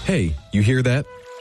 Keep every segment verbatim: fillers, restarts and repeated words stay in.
Hey, you hear that?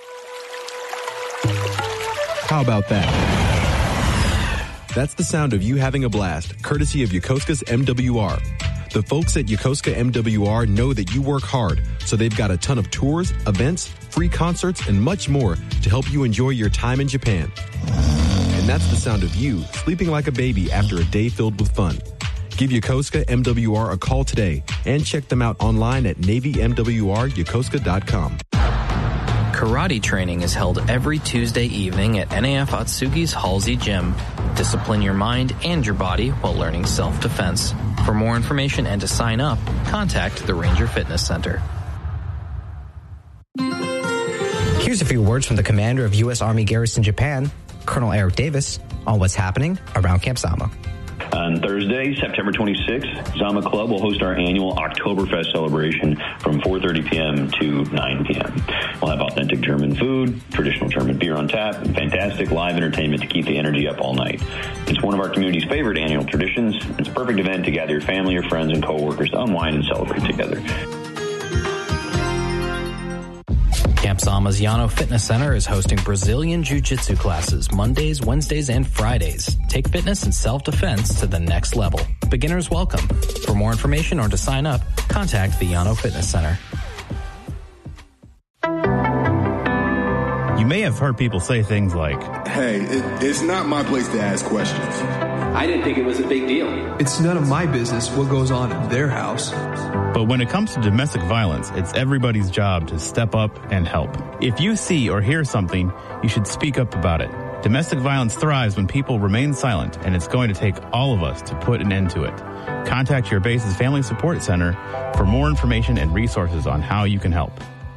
How about that? That's the sound of you having a blast, courtesy of Yokosuka's M W R. The folks at Yokosuka M W R know that you work hard, so they've got a ton of tours, events, free concerts, and much more to help you enjoy your time in Japan. And that's the sound of you sleeping like a baby after a day filled with fun. Give Yokosuka M W R a call today and check them out online at navy m w r yokosuka dot com. Karate training is held every Tuesday evening at N A F Atsugi's Halsey Gym. Discipline your mind and your body while learning self-defense. For more information and to sign up, contact the Ranger Fitness Center. Here's a few words from the commander of U S Army Garrison Japan, Colonel Eric Davis, on what's happening around Camp Zama. On Thursday, September twenty-sixth, Zama Club will host our annual Oktoberfest celebration from four thirty p.m. to nine p.m. We'll have authentic German food, traditional German beer on tap, and fantastic live entertainment to keep the energy up all night. It's one of our community's favorite annual traditions. It's a perfect event to gather your family, your friends, and coworkers to unwind and celebrate together. Camp Zama's Yano Fitness Center is hosting Brazilian Jiu-Jitsu classes Mondays, Wednesdays, and Fridays. Take fitness and self-defense to the next level. Beginners welcome. For more information or to sign up, contact the Yano Fitness Center. You may have heard people say things like, "Hey, it, it's not my place to ask questions." I didn't think it was a big deal. It's none of my business what goes on in their house. But when it comes to domestic violence, it's everybody's job to step up and help. If you see or hear something, you should speak up about it. Domestic violence thrives when people remain silent, and it's going to take all of us to put an end to it. Contact your base's Family Support Center for more information and resources on how you can help.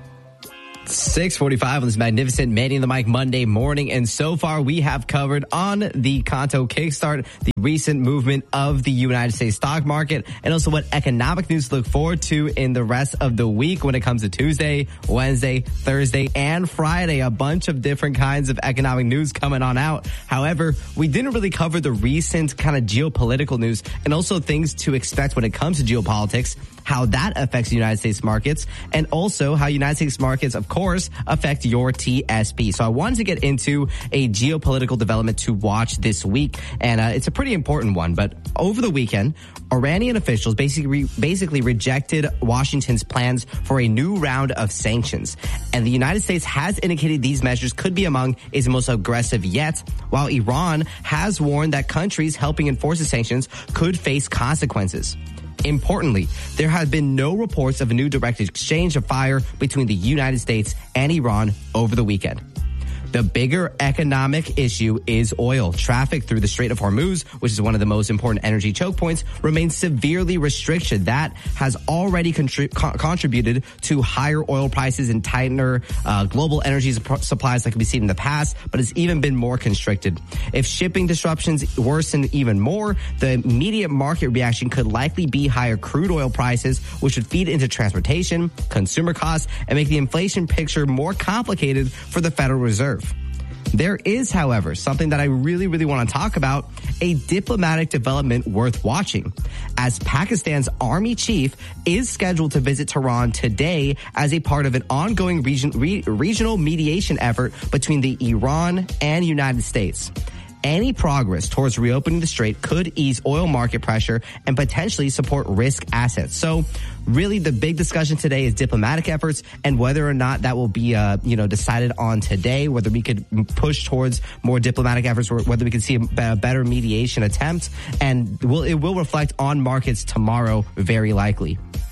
six forty-five on this magnificent Manning the Mic Monday morning. And so far we have covered on the Kanto Kickstart, the recent movement of the United States stock market, and also what economic news to look forward to in the rest of the week when it comes to Tuesday, Wednesday, Thursday, and Friday. A bunch of different kinds of economic news coming on out. However, we didn't really cover the recent kind of geopolitical news and also things to expect when it comes to geopolitics, how that affects the United States markets, and also how United States markets, of course, affect your T S P. So I wanted to get into a geopolitical development to watch this week, and uh, it's a pretty important one. But over the weekend, Iranian officials basically basically rejected Washington's plans for a new round of sanctions. And the United States has indicated these measures could be among its most aggressive yet, while Iran has warned that countries helping enforce the sanctions could face consequences. Importantly, there have been no reports of a new direct exchange of fire between the United States and Iran over the weekend. The bigger economic issue is oil. Traffic through the Strait of Hormuz, which is one of the most important energy choke points, remains severely restricted. That has already contri- co- contributed to higher oil prices and tighter uh, global energy supp- supplies like we've seen in the past, but it's even been more constricted. If shipping disruptions worsen even more, the immediate market reaction could likely be higher crude oil prices, which would feed into transportation, consumer costs, and make the inflation picture more complicated for the Federal Reserve. There is, however, something that I really, really want to talk about, a diplomatic development worth watching, as Pakistan's army chief is scheduled to visit Tehran today as a part of an ongoing region, re, regional mediation effort between the Iran and United States. Any progress towards reopening the strait could ease oil market pressure and potentially support risk assets. So really the big discussion today is diplomatic efforts and whether or not that will be, uh, you know, decided on today, whether we could push towards more diplomatic efforts or whether we could see a better mediation attempt. And will, it will reflect on markets tomorrow, very likely.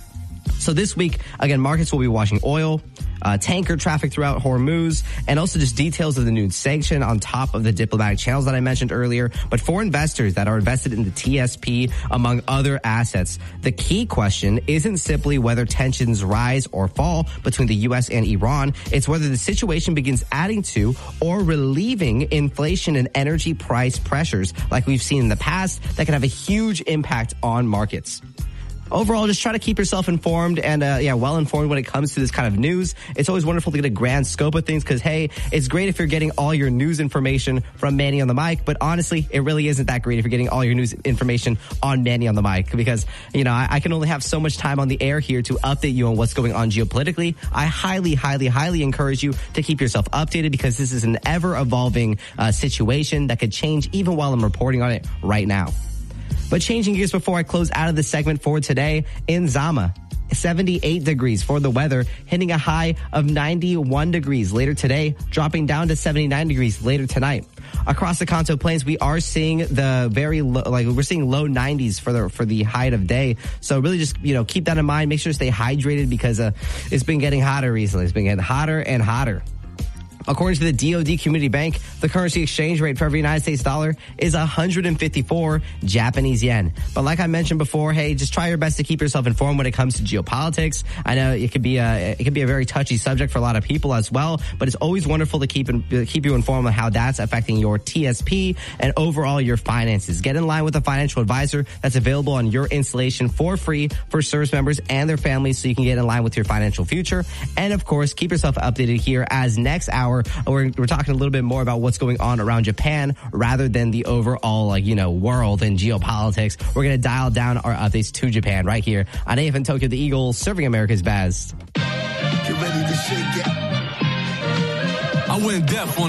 So this week, again, markets will be watching oil, uh, tanker traffic throughout Hormuz, and also just details of the new sanction on top of the diplomatic channels that I mentioned earlier. But for investors that are invested in the T S P, among other assets, the key question isn't simply whether tensions rise or fall between the U S and Iran. It's whether the situation begins adding to or relieving inflation and energy price pressures like we've seen in the past that can have a huge impact on markets. overall, just try to keep yourself informed and, uh, yeah, well informed when it comes to this kind of news. It's always wonderful to get a grand scope of things because, hey, it's great if you're getting all your news information from Manny on the Mic, but honestly, it really isn't that great if you're getting all your news information on Manny on the Mic because, you know, I, I can only have so much time on the air here to update you on what's going on geopolitically. I highly, highly, highly encourage you to keep yourself updated because this is an ever-evolving uh, situation that could change even while I'm reporting on it right now. But changing gears before I close out of the segment for today, in Zama, seventy-eight degrees for the weather, hitting a high of ninety-one degrees later today, dropping down to seventy-nine degrees later tonight. Across the Kanto Plains, we are seeing the very low, like we're seeing low nineties for the for the height of day. So really, just you know, keep that in mind. Make sure to stay hydrated because uh, it's been getting hotter recently. It's been getting hotter and hotter. According to the D O D Community Bank, the currency exchange rate for every United States dollar is one hundred fifty-four Japanese yen. But like I mentioned before, hey, just try your best to keep yourself informed when it comes to geopolitics. I know it could be a it could be a very touchy subject for a lot of people as well, but it's always wonderful to keep in, keep you informed on how that's affecting your T S P and overall your finances. Get in line with a financial advisor that's available on your installation for free for service members and their families so you can get in line with your financial future. And of course, keep yourself updated here as next hour We're, we're talking a little bit more about what's going on around Japan rather than the overall, like, you know, world and geopolitics. We're going to dial down our updates to Japan right here on A F N Tokyo, the Eagles, serving America's best. Get ready to shake it. I went deaf on